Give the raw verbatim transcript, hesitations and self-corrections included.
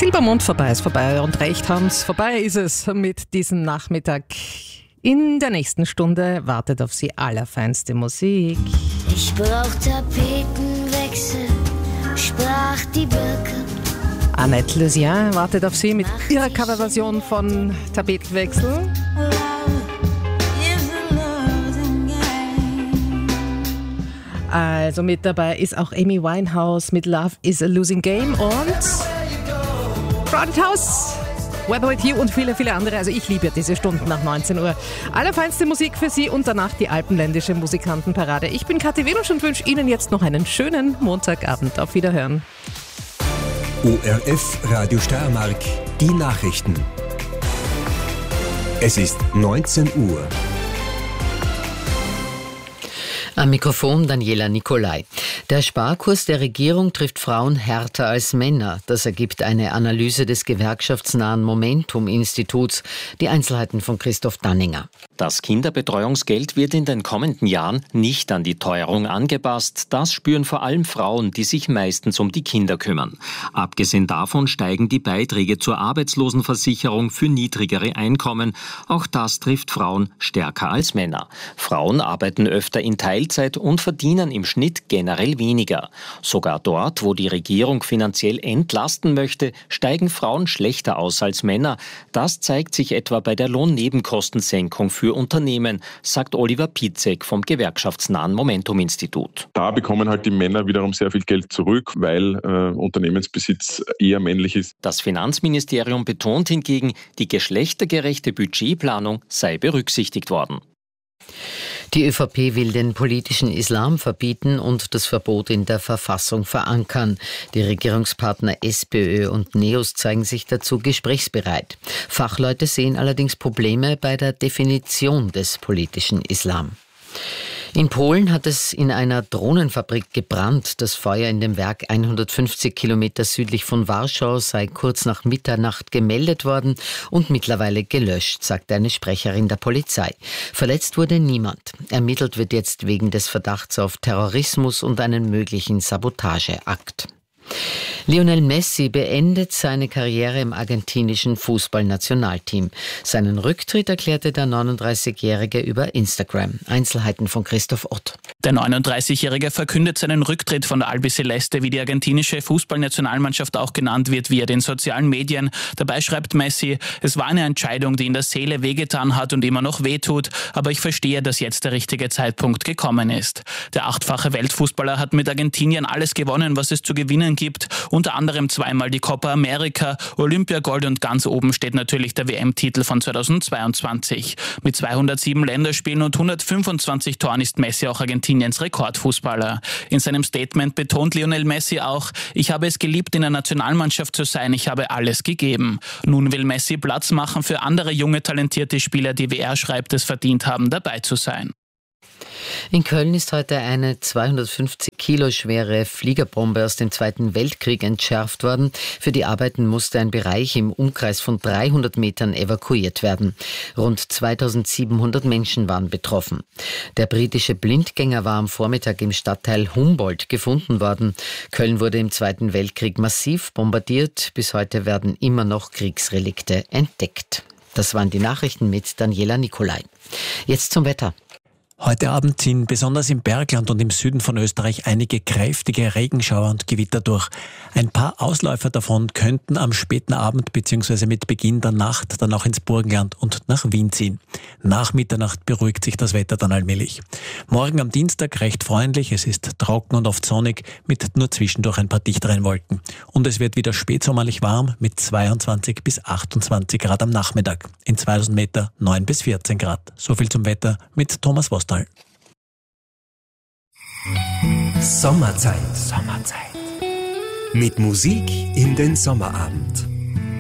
Silbermond vorbei ist vorbei und recht haben's. Vorbei ist es mit diesem Nachmittag. In der nächsten Stunde wartet auf Sie allerfeinste Musik. Ich brauch Tapetenwechsel, sprach die Birke. Annette Lucien wartet auf Sie mit ihrer Coverversion von Tapetenwechsel. Also mit dabei ist auch Amy Winehouse mit Love is a Losing Game und Crowded House, Weather With You und viele, viele andere. Also ich liebe diese Stunden nach neunzehn Uhr. Allerfeinste Musik für Sie und danach die alpenländische Musikantenparade. Ich bin Kathi Wenusch und wünsche Ihnen jetzt noch einen schönen Montagabend. Auf Wiederhören. O R F Radio Steiermark, die Nachrichten. Es ist neunzehn Uhr. Am Mikrofon Daniela Nicolai. Der Sparkurs der Regierung trifft Frauen härter als Männer. Das ergibt eine Analyse des gewerkschaftsnahen Momentum-Instituts. Die Einzelheiten von Christoph Danninger. Das Kinderbetreuungsgeld wird in den kommenden Jahren nicht an die Teuerung angepasst. Das spüren vor allem Frauen, die sich meistens um die Kinder kümmern. Abgesehen davon steigen die Beiträge zur Arbeitslosenversicherung für niedrigere Einkommen. Auch das trifft Frauen stärker als Männer. Frauen arbeiten öfter in Teilzeit und verdienen im Schnitt generell weniger. Sogar dort, wo die Regierung finanziell entlasten möchte, steigen Frauen schlechter aus als Männer. Das zeigt sich etwa bei der Lohnnebenkostensenkung für Unternehmen, sagt Oliver Pietzek vom gewerkschaftsnahen Momentum-Institut. Da bekommen halt die Männer wiederum sehr viel Geld zurück, weil äh, Unternehmensbesitz eher männlich ist. Das Finanzministerium betont hingegen, die geschlechtergerechte Budgetplanung sei berücksichtigt worden. Die ÖVP will den politischen Islam verbieten und das Verbot in der Verfassung verankern. Die Regierungspartner SPÖ und NEOS zeigen sich dazu gesprächsbereit. Fachleute sehen allerdings Probleme bei der Definition des politischen Islam. In Polen hat es in einer Drohnenfabrik gebrannt. Das Feuer in dem Werk hundertfünfzig Kilometer südlich von Warschau sei kurz nach Mitternacht gemeldet worden und mittlerweile gelöscht, sagte eine Sprecherin der Polizei. Verletzt wurde niemand. Ermittelt wird jetzt wegen des Verdachts auf Terrorismus und einen möglichen Sabotageakt. Lionel Messi beendet seine Karriere im argentinischen Fußballnationalteam. Seinen Rücktritt erklärte der neununddreißigjährige über Instagram. Einzelheiten von Christoph Ott. Der neununddreißigjährige verkündet seinen Rücktritt von der Albiceleste, wie die argentinische Fußballnationalmannschaft auch genannt wird, via den sozialen Medien. Dabei schreibt Messi: Es war eine Entscheidung, die in der Seele wehgetan hat und immer noch wehtut, aber ich verstehe, dass jetzt der richtige Zeitpunkt gekommen ist. Der achtfache Weltfußballer hat mit Argentinien alles gewonnen, was es zu gewinnen gibt. Unter anderem zweimal die Copa America, Olympiagold und ganz oben steht natürlich der W M-Titel von zweitausendzweiundzwanzig. Mit zweihundertsieben Länderspielen und hundertfünfundzwanzig Toren ist Messi auch Argentiniens Rekordfußballer. In seinem Statement betont Lionel Messi auch: Ich habe es geliebt, in der Nationalmannschaft zu sein, ich habe alles gegeben. Nun will Messi Platz machen für andere junge, talentierte Spieler, die, wie er schreibt, es verdient haben, dabei zu sein. In Köln ist heute eine zweihundertfünfzig Kilo schwere Fliegerbombe aus dem Zweiten Weltkrieg entschärft worden. Für die Arbeiten musste ein Bereich im Umkreis von dreihundert Metern evakuiert werden. Rund zweitausendsiebenhundert Menschen waren betroffen. Der britische Blindgänger war am Vormittag im Stadtteil Humboldt gefunden worden. Köln wurde im Zweiten Weltkrieg massiv bombardiert. Bis heute werden immer noch Kriegsrelikte entdeckt. Das waren die Nachrichten mit Daniela Nicolai. Jetzt zum Wetter. Heute Abend ziehen besonders im Bergland und im Süden von Österreich einige kräftige Regenschauer und Gewitter durch. Ein paar Ausläufer davon könnten am späten Abend bzw. mit Beginn der Nacht dann auch ins Burgenland und nach Wien ziehen. Nach Mitternacht beruhigt sich das Wetter dann allmählich. Morgen am Dienstag recht freundlich, es ist trocken und oft sonnig mit nur zwischendurch ein paar dichteren Wolken. Und es wird wieder spätsommerlich warm mit zweiundzwanzig bis achtundzwanzig Grad am Nachmittag. In zweitausend Meter neun bis vierzehn Grad. So viel zum Wetter mit Thomas Wostal. Sommerzeit. Sommerzeit. Mit Musik in den Sommerabend.